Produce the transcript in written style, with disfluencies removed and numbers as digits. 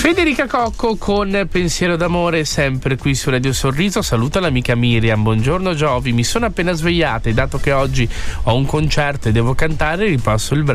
Federica Cocco con Pensiero d'amore, sempre qui su Radio Sorriso. Saluta l'amica Miriam. Buongiorno Giovi, mi sono appena svegliata e dato che oggi ho un concerto e devo cantare, ripasso il brano